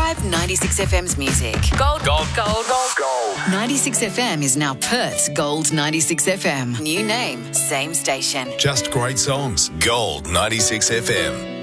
Subscribe 96 FM's music. Gold, gold, gold, gold, gold. 96 FM is now Perth's Gold 96 FM. New name, same station. Just great songs. Gold 96 FM.